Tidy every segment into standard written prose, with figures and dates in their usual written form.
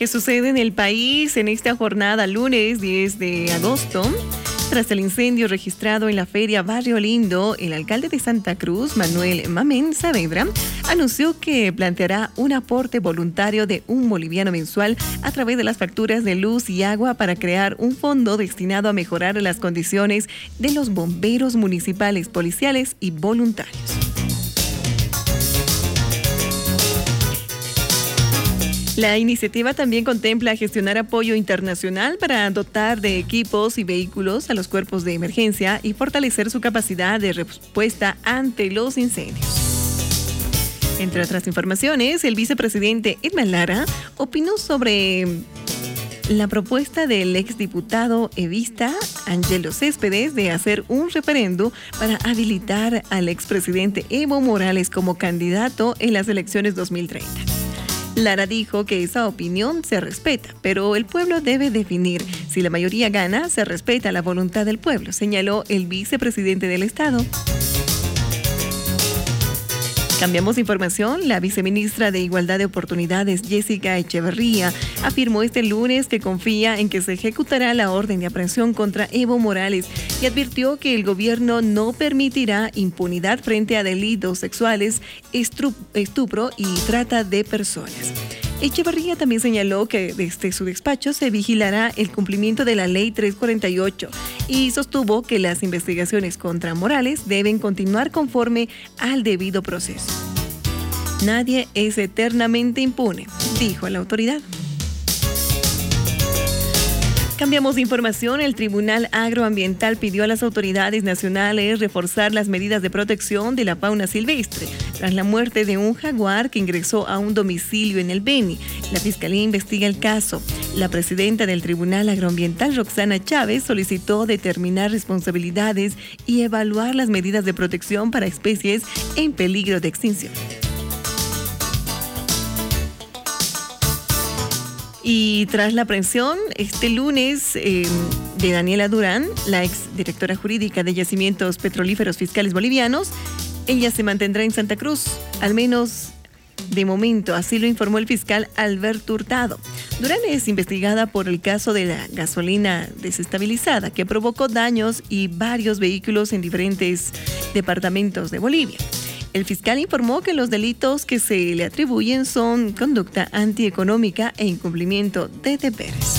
¿Qué sucede en el país en esta jornada lunes 10 de agosto? Tras el incendio registrado en la Feria Barrio Lindo, el alcalde de Santa Cruz, Manuel Mamén Saavedra, anunció que planteará un aporte voluntario de $1 mensual a través de las facturas de luz y agua para crear un fondo destinado a mejorar las condiciones de los bomberos municipales, policiales y voluntarios. La iniciativa también contempla gestionar apoyo internacional para dotar de equipos y vehículos a los cuerpos de emergencia y fortalecer su capacidad de respuesta ante los incendios. Entre otras informaciones, el vicepresidente Edman Lara opinó sobre la propuesta del exdiputado evista Angelo Céspedes de hacer un referendo para habilitar al expresidente Evo Morales como candidato en las elecciones 2030. Lara dijo que esa opinión se respeta, pero el pueblo debe definir. Si la mayoría gana, se respeta la voluntad del pueblo, señaló el vicepresidente del Estado. Cambiamos de información. La viceministra de Igualdad de Oportunidades, Jessica Echeverría, afirmó este lunes que confía en que se ejecutará la orden de aprehensión contra Evo Morales y advirtió que el gobierno no permitirá impunidad frente a delitos sexuales, estupro y trata de personas. Echeverría también señaló que desde su despacho se vigilará el cumplimiento de la Ley 348 y sostuvo que las investigaciones contra Morales deben continuar conforme al debido proceso. Nadie es eternamente impune, dijo la autoridad. Cambiamos de información. El Tribunal Agroambiental pidió a las autoridades nacionales reforzar las medidas de protección de la fauna silvestre tras la muerte de un jaguar que ingresó a un domicilio en el Beni. La Fiscalía investiga el caso. La presidenta del Tribunal Agroambiental, Roxana Chávez, solicitó determinar responsabilidades y evaluar las medidas de protección para especies en peligro de extinción. Y tras la aprehensión este lunes de Daniela Durán, la exdirectora jurídica de Yacimientos Petrolíferos Fiscales Bolivianos, ella se mantendrá en Santa Cruz, al menos de momento, así lo informó el fiscal Alberto Hurtado. Durán es investigada por el caso de la gasolina desestabilizada que provocó daños y varios vehículos en diferentes departamentos de Bolivia. El fiscal informó que los delitos que se le atribuyen son conducta antieconómica e incumplimiento de deberes.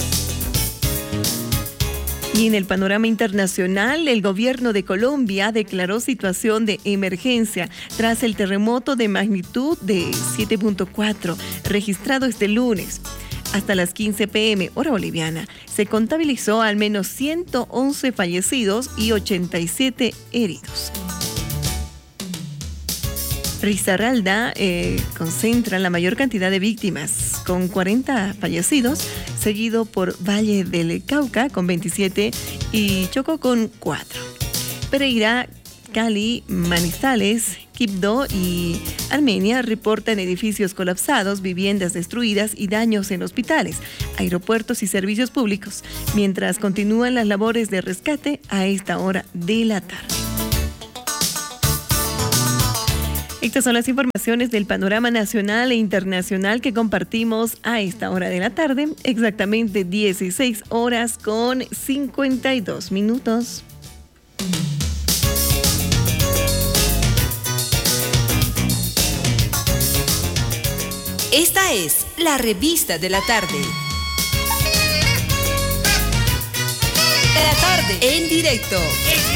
Y en el panorama internacional, el gobierno de Colombia declaró situación de emergencia tras el terremoto de magnitud de 7.4 registrado este lunes. Hasta las 15 p.m. hora boliviana, se contabilizó al menos 111 fallecidos y 87 heridos. Risaralda concentra la mayor cantidad de víctimas, con 40 fallecidos, seguido por Valle del Cauca con 27 y Chocó con 4. Pereira, Cali, Manizales, Quibdó y Armenia reportan edificios colapsados, viviendas destruidas y daños en hospitales, aeropuertos y servicios públicos, mientras continúan las labores de rescate a esta hora de la tarde. Estas son las informaciones del panorama nacional e internacional que compartimos a esta hora de la tarde, exactamente 16 horas con 52 minutos. Esta es la revista de la tarde. De la tarde en directo.